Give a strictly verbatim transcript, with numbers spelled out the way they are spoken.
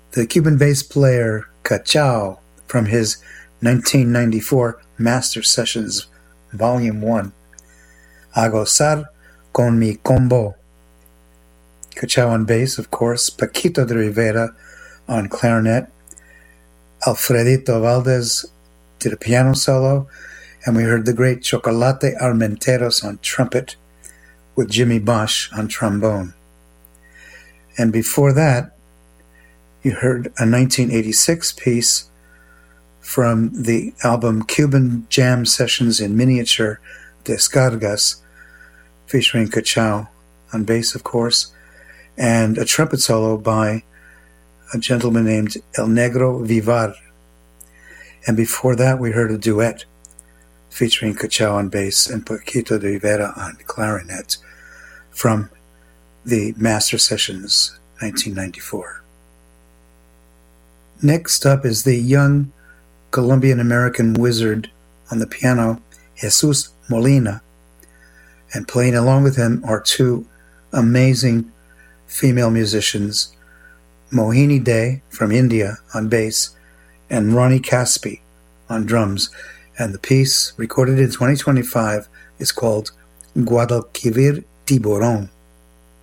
the Cuban bass player Cachao from his nineteen ninety-four Master Sessions Volume one. A Gozar con Mi Combo. Cachao on bass, of course. Paquito de Rivera on clarinet. Alfredito Valdez did a piano solo. And we heard the great Chocolate Armenteros on trumpet with Jimmy Bosch on trombone. And before that, you heard a nineteen eighty-six piece from the album Cuban Jam Sessions in Miniature, Descargas, featuring Cachao on bass, of course, and a trumpet solo by a gentleman named El Negro Vivar. And before that, we heard a duet featuring Cachao on bass and Paquito de Rivera on clarinet from the Master Sessions nineteen ninety-four. Next up is the young Colombian-American wizard on the piano, Jesus Molina, and playing along with him are two amazing female musicians, Mohini Day from India on bass and Ronnie Caspi on drums. And the piece, recorded in twenty twenty-five, is called Guadalquivir Tiburon.